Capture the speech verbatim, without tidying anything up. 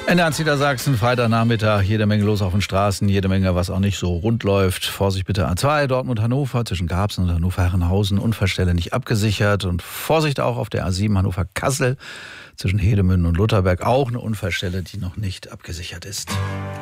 Ende ans Niedersachsen, Freitagnachmittag, jede Menge los auf den Straßen, jede Menge, was auch nicht so rund läuft. Vorsicht bitte A zwei, Dortmund-Hannover, zwischen Garbsen und Hannover-Herrenhausen, Unfallstelle nicht abgesichert. Und Vorsicht auch auf der A sieben Hannover-Kassel, zwischen Hedemünden und Lutherberg, auch eine Unfallstelle, die noch nicht abgesichert ist.